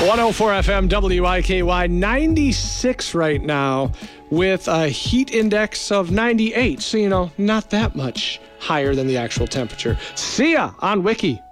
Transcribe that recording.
104 FM WIKY, 96 right now with a heat index of 98. So, not that much higher than the actual temperature. See ya on Wiki.